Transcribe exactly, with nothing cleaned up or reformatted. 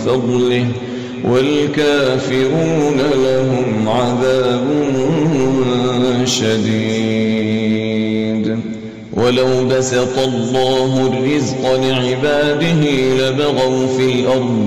فضله والكافرون لهم عذاب شديد. ولو بسط الله الرزق لعباده لبغوا في الأرض